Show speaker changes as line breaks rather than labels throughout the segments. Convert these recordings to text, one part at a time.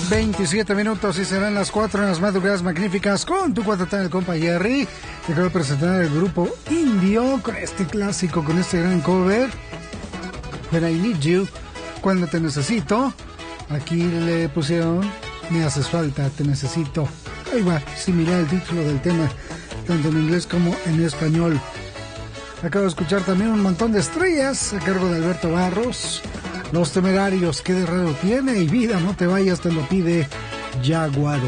2:27 y serán las 4 en las madrugadas magníficas con tu cuatatán, el compa Jerry. Te quiero presentar el grupo Indio con este clásico, con este gran cover, When I Need You, Cuando Te Necesito. Aquí le pusieron Me Haces Falta, Te Necesito. Ahí va, similar el título del tema, tanto en inglés como en español. Acabo de escuchar también Un Montón de Estrellas, a cargo de Alberto Barros. Los Temerarios, Qué de Raro Tiene, y Vida, No Te Vayas, Te Lo Pide Yaguaro.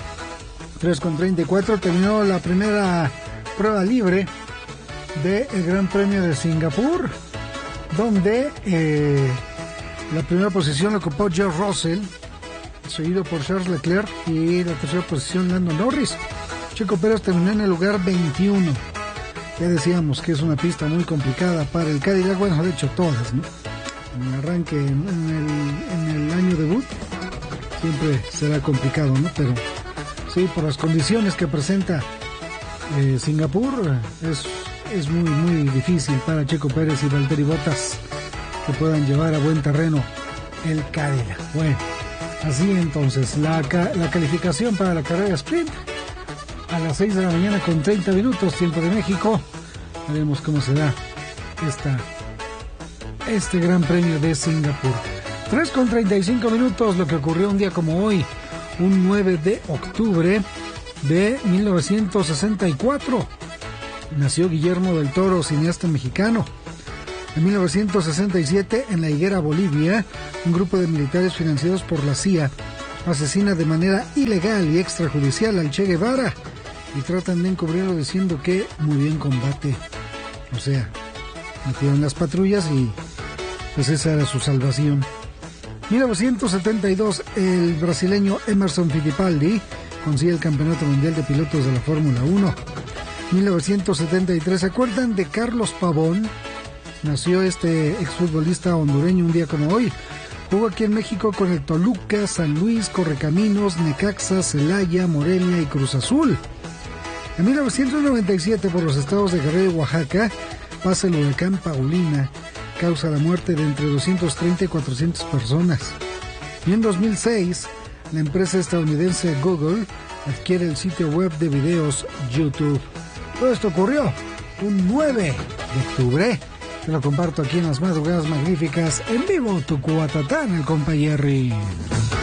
3:34 terminó la primera prueba libre del Gran Premio de Singapur, donde la primera posición la ocupó George Russell, seguido por Charles Leclerc, y la tercera posición Lando Norris. Checo Pérez terminó en el lugar 21. Ya decíamos que es una pista muy complicada para el Cadillac, bueno, de hecho todas, ¿no? En el arranque, en el año debut, siempre será complicado, ¿no? Pero sí, por las condiciones que presenta Singapur, es muy, muy difícil para Checo Pérez y Valtteri Bottas que puedan llevar a buen terreno el Cadillac. Bueno, así entonces, la calificación para la carrera sprint a las 6 de la mañana con 30 minutos, tiempo de México. Veremos cómo se da este Gran Premio de Singapur. 3:35 lo que ocurrió un día como hoy, un 9 de octubre de 1964. Nació Guillermo del Toro, cineasta mexicano. En 1967, en La Higuera, Bolivia, un grupo de militares financiados por la CIA asesina de manera ilegal y extrajudicial al Che Guevara y tratan de encubrirlo diciendo que murió en combate. O sea, metieron las patrullas y pues esa era su salvación. 1972, el brasileño Emerson Fittipaldi consigue el Campeonato Mundial de Pilotos de la Fórmula 1. 1973, ¿se acuerdan de Carlos Pavón? Nació este exfutbolista hondureño un día como hoy. Jugó aquí en México con el Toluca, San Luis, Correcaminos, Necaxa, Celaya, Morelia y Cruz Azul. En 1997, por los estados de Guerrero y Oaxaca, pasa el huracán Paulina, causa la muerte de entre 230 y 400 personas. Y en 2006, la empresa estadounidense Google adquiere el sitio web de videos YouTube. Todo esto ocurrió un 9 de octubre. Te lo comparto aquí en las madrugadas magníficas, en vivo, tu cuatatán, el compa Jerry.